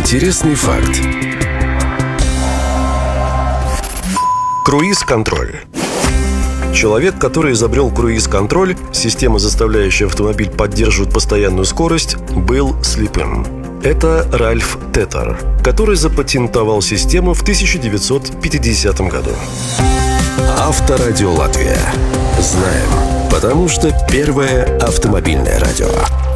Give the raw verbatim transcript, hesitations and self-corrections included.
Интересный факт. Круиз-контроль. Человек, который изобрел круиз-контроль, система, заставляющая автомобиль поддерживать постоянную скорость, был слепым. Это Ральф Тетер, который запатентовал систему в тысяча девятьсот пятидесятом году. Авторадио Латвия. Знаем, потому что первое автомобильное радио.